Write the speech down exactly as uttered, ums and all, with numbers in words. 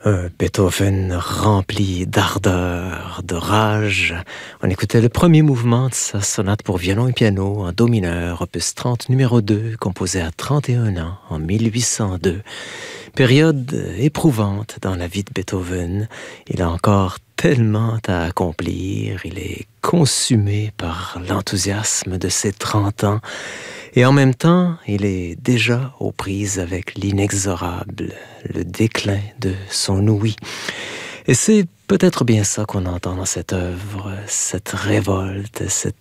Un Beethoven rempli d'ardeur, de rage. On écoutait le premier mouvement de sa sonate pour violon et piano en do mineur, opus trente numéro deux, composé à trente et un ans, en mille huit cent deux. Période éprouvante dans la vie de Beethoven. Il a encore tellement à accomplir. Il est consumé par l'enthousiasme de ses trente ans. Et en même temps, il est déjà aux prises avec l'inexorable, le déclin de son ouïe. Et c'est peut-être bien ça qu'on entend dans cette œuvre, cette révolte, cette